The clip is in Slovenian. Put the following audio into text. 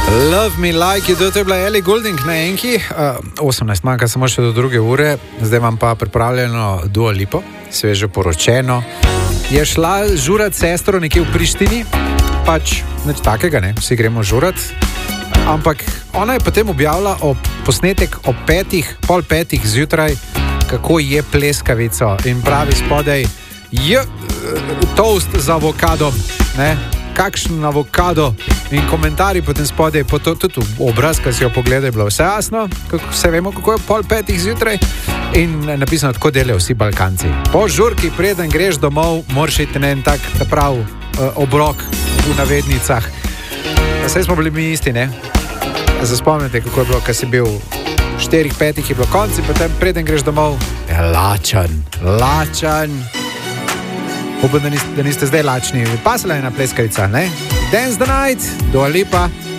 Love me like you do, to je bila Ellie Goulding na enki. 18 manjka samo še do 2 ure, zdaj vam pa pripravljeno Dua Lipo, sveže poročeno. Je šla žurat sestro nekje v Prištini, pač nič takega, ne, vsi gremo žurat. Ampak ona je potem objavila posnetek o 4:30 zjutraj, kako je pleskavico in pravi spodaj, toast z avokadom, ne, kakšen avokado in komentarji potem spodaj, tudi obraz, ki si jo pogledaj, bilo vse jasno, vse vemo, kako je 4:30 zjutraj in napisano, tako delajo vsi Balkanci. Po žurki, preden greš domov, moraš iti na en tak prav obrok v navednicah. Vse smo bili mi isti, ne? Se spomnite, kako je bilo, ko si bil 4:05 je bilo konci, potem preden greš domov, je lačen. Upam, da niste zdaj lačni. Pasala je na pleskavica, ne? Dance the night, Dua Lipa.